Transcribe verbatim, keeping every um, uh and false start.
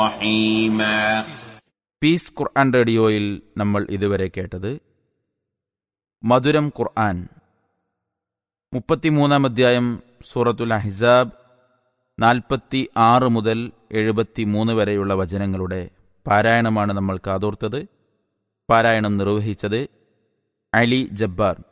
رحيما. Piece ഖുർആൻ റേഡിയോയിൽ നമ്മൾ ഇതുവരെ കേട്ടത് മധുരം ഖുർആൻ മുപ്പത്തിമൂന്നാം അധ്യായം സൂറത്തുൽ അഹ്സാബ് നാൽപ്പത്തി ആറ് മുതൽ എഴുപത്തി മൂന്ന് വരെയുള്ള വചനങ്ങളുടെ പാരായണമാണ് നമ്മൾ കാതോർത്തത്. പാരായണം നിർവഹിച്ചത് അലി ജബ്ബാർ.